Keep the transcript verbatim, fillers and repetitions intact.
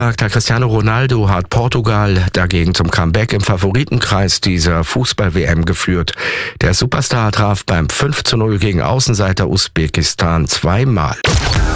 Cristiano Ronaldo hat Portugal dagegen zum Comeback im Favoritenkreis dieser Fußball-W M geführt. Der Superstar traf beim fünf zu null gegen Außenseiter Usbekistan zweimal.